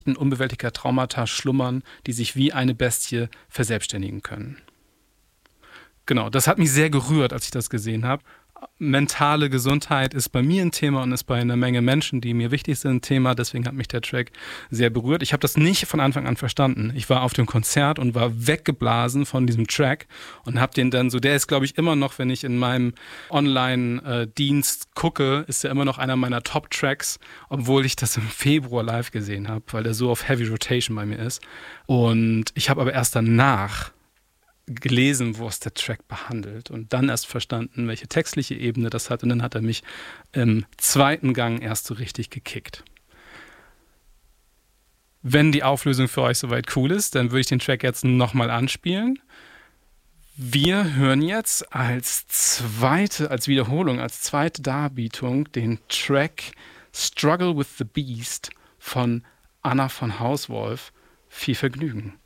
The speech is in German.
unbewältigter Traumata schlummern, die sich wie eine Bestie verselbstständigen können. Genau, das hat mich sehr gerührt, als ich das gesehen habe. Mentale Gesundheit ist bei mir ein Thema und ist bei einer Menge Menschen, die mir wichtig sind, ein Thema. Deswegen hat mich der Track sehr berührt. Ich habe das nicht von Anfang an verstanden. Ich war auf dem Konzert und war weggeblasen von diesem Track und habe den dann so, der ist, glaube ich, immer noch, wenn ich in meinem Online-Dienst gucke, ist der immer noch einer meiner Top-Tracks, obwohl ich das im Februar live gesehen habe, weil der so auf Heavy Rotation bei mir ist. Und ich habe aber erst danach gelesen, was der Track behandelt und dann erst verstanden, welche textliche Ebene das hat und dann hat er mich im zweiten Gang erst so richtig gekickt. Wenn die Auflösung für euch soweit cool ist, dann würde ich den Track jetzt nochmal anspielen. Wir hören jetzt als Wiederholung, als zweite Darbietung den Track Struggle with the Beast von Anna von Hauswolf. Viel Vergnügen.